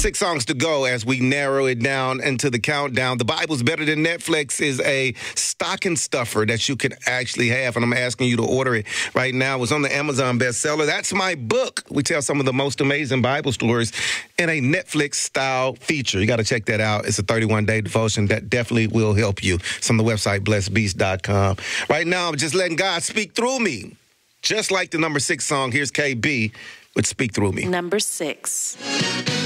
6 songs to go as we narrow it down into the countdown. The Bible's Better Than Netflix is a stocking stuffer that you can actually have, and I'm asking you to order it right now. It's on the Amazon bestseller. That's my book. We tell some of the most amazing Bible stories in a Netflix-style feature. You got to check that out. It's a 31-day devotion that definitely will help you. It's on the website, blessedbeast.com. Right now, I'm just letting God speak through me. Just like the number 6 song, here's KB with Speak Through Me. Number 6.